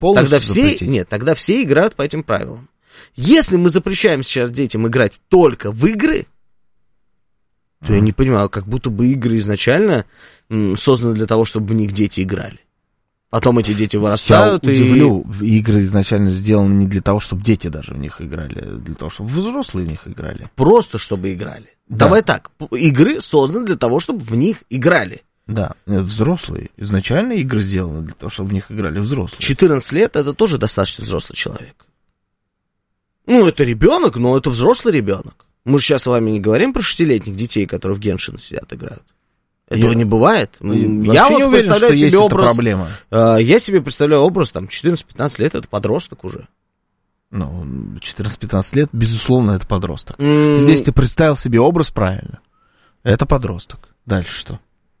Тогда все играют по этим правилам. Если мы запрещаем сейчас детям играть только в игры, то я не понимаю, как будто бы игры изначально созданы для того, чтобы в них дети играли. Потом эти дети вырастают. Я удивлю, игры изначально сделаны не для того, чтобы дети даже в них играли, а для того, чтобы взрослые в них играли. Просто чтобы играли. Да. Давай так, игры созданы для того, чтобы в них играли. Да, взрослые. Изначально игры сделаны для того, чтобы в них играли взрослые. 14 лет это тоже достаточно взрослый человек. Ну, это ребенок, но это взрослый ребенок. Мы же сейчас с вами не говорим про 6-летних детей, которые в Геншин сидят играют. Этого не бывает. Я вот уверен, представляю себе образ. Проблема. Я себе представляю образ, там, 14-15 лет, это подросток уже. Ну, 14-15 лет, безусловно, это подросток. Здесь ты представил себе образ правильно. Это подросток. Дальше что?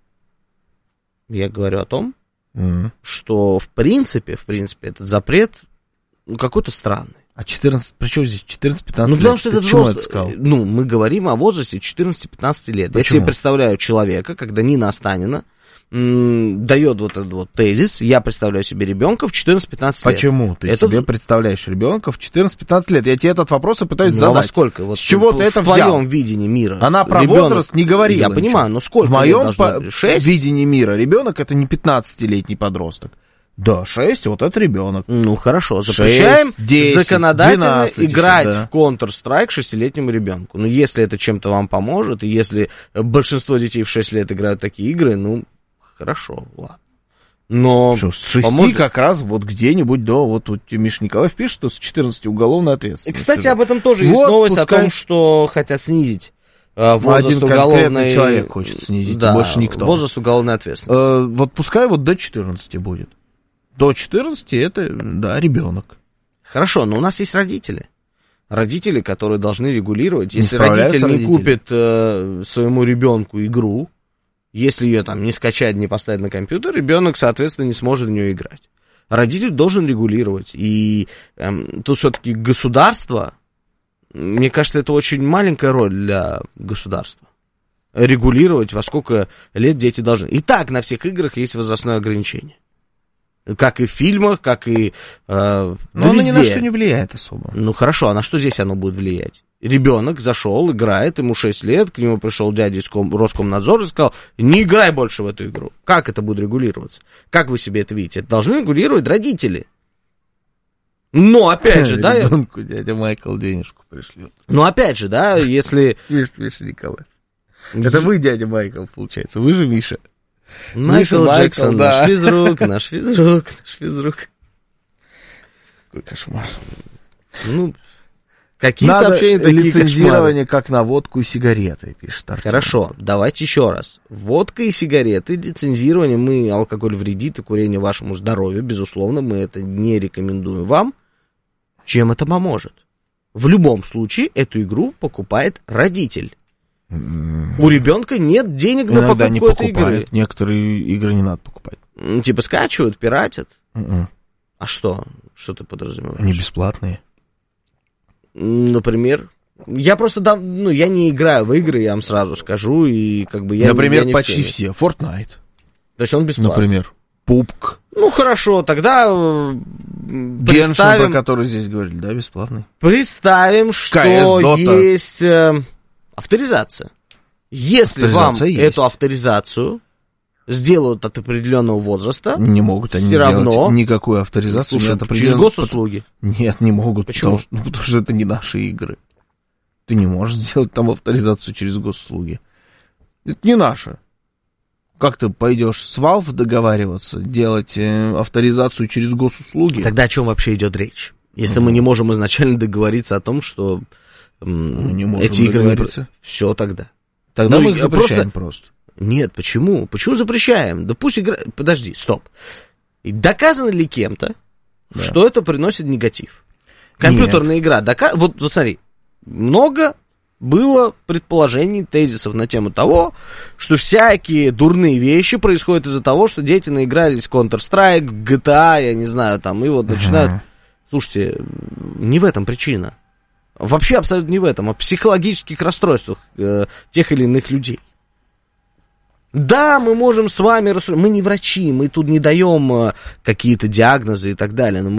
Я говорю о том, что в принципе, этот запрет какой-то странный. А 14, причем здесь 14-15 лет? Ну, потому что это взрослый. Это ну, мы говорим о возрасте 14-15 лет. Почему? Я себе представляю человека, когда Нина Останина дает вот этот вот тезис, я представляю себе ребенка в 14-15 лет. Почему ты себе представляешь ребенка в 14-15 лет? Я тебе этот вопрос и пытаюсь задать. А во сколько? Вот с чего ты это взял? В твоем видении мира. Она про возраст не говорила. Я понимаю, но сколько? В моем видении мира ребенок это не 15-летний подросток. Да, 6, вот это ребенок. Ну, хорошо, запрещаем 10, законодательно 12 играть еще, да. в Counter-Strike 6-летнему ребенку. Ну, если это чем-то вам поможет, и если большинство детей в 6 лет играют в такие игры, ну, хорошо, ладно. Но что, с 6 как раз вот где-нибудь до... Вот тут Миша Николаев пишет, что с 14 уголовная ответственность. И, кстати, об этом тоже есть новость о том, что хотят снизить возраст один конкретный человек хочет снизить, да, больше никто. Возраст уголовной ответственности. Вот пускай вот до 14 будет. До 14 это, да, ребенок. Хорошо, но у нас есть родители. Родители, которые должны регулировать. Если родитель не купит своему ребенку игру, если ее там не скачать, не поставить на компьютер, ребенок, соответственно, не сможет в нее играть. Родитель должен регулировать. И тут все-таки государство, мне кажется, это очень маленькая роль для государства. Регулировать, во сколько лет дети должны. И так на всех играх есть возрастное ограничение. Как и в фильмах, как и но оно ни на что не влияет особо. Ну хорошо, а на что здесь оно будет влиять? Ребенок зашел, играет, ему 6 лет, к нему пришел дядя из Роскомнадзора и сказал, не играй больше в эту игру. Как это будет регулироваться? Как вы себе это видите? Это должны регулировать родители. Но опять же, да... Ребенку дядя Майкл денежку пришлет. Но опять же, да, если... Миша Николаев. Это вы, дядя Майкл, получается, вы же Миша. Майкл Джексон, да. наш физрук. Какой кошмар. Ну, какие надо сообщения, такие лицензирование, как на водку и сигареты, пишет Артем. Хорошо, давайте еще раз. Водка и сигареты, лицензирование, алкоголь вредит и курение вашему здоровью, безусловно, мы это не рекомендуем вам. Чем это поможет? В любом случае, эту игру покупает родитель. У ребенка нет денег на покупку этой игры. Некоторые игры не надо покупать. Типа скачивают, пиратят. А что? Что ты подразумеваешь? Они бесплатные. Например? Я просто, я не играю в игры, я вам сразу скажу, и как бы я... Например, я почти все. Fortnite. То есть он бесплатный? Например. PUBG. Ну, хорошо, тогда Геншин, про который здесь говорили, да, бесплатный. Представим, что есть авторизация. Если вам эту авторизацию сделают от определенного возраста, не могут они сделать никакую авторизацию. Слушай, через госуслуги? Нет, не могут. Почему? Потому что это не наши игры. Ты не можешь сделать там авторизацию через госуслуги. Это не наше. Как ты пойдешь с Valve договариваться, делать авторизацию через госуслуги? Тогда о чем вообще идет речь? Если мы не можем изначально договориться о том, что не можем эти игры... Все тогда. Тогда мы их запрещаем просто. Нет, почему? Почему запрещаем? Да пусть игра... Подожди, стоп. Доказано ли кем-то, что это приносит негатив? Компьютерная игра вот смотри, много было предположений, тезисов на тему того, что всякие дурные вещи происходят из-за того, что дети наигрались в Counter-Strike, GTA, я не знаю, там, и вот начинают... Слушайте, не в этом причина. Вообще абсолютно не в этом, а в психологических расстройствах тех или иных людей. Да, мы можем с вами рассуждать, мы не врачи, мы тут не даем какие-то диагнозы и так далее, но мы